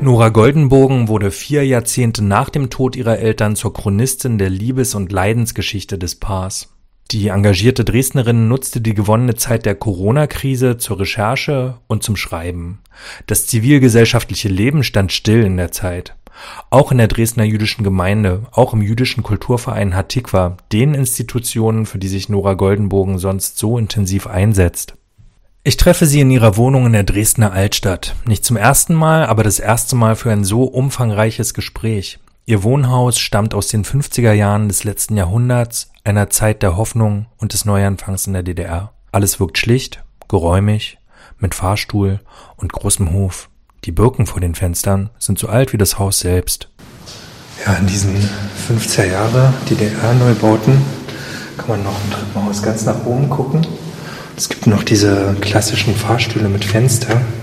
Nora Goldenbogen wurde 4 Jahrzehnte nach dem Tod ihrer Eltern zur Chronistin der Liebes- und Leidensgeschichte des Paars. Die engagierte Dresdnerin nutzte die gewonnene Zeit der Corona-Krise zur Recherche und zum Schreiben. Das zivilgesellschaftliche Leben stand still in der Zeit. Auch in der Dresdner jüdischen Gemeinde, auch im jüdischen Kulturverein Hatikva, den Institutionen, für die sich Nora Goldenbogen sonst so intensiv einsetzt. Ich treffe sie in ihrer Wohnung in der Dresdner Altstadt. Nicht zum ersten Mal, aber das erste Mal für ein so umfangreiches Gespräch. Ihr Wohnhaus stammt aus den 50er Jahren des letzten Jahrhunderts, einer Zeit der Hoffnung und des Neuanfangs in der DDR. Alles wirkt schlicht, geräumig, mit Fahrstuhl und großem Hof. Die Birken vor den Fenstern sind so alt wie das Haus selbst. Ja, in diesen 50er Jahre DDR-Neubauten kann man noch im Treppenhaus ganz nach oben gucken. Es gibt noch diese klassischen Fahrstühle mit Fenster.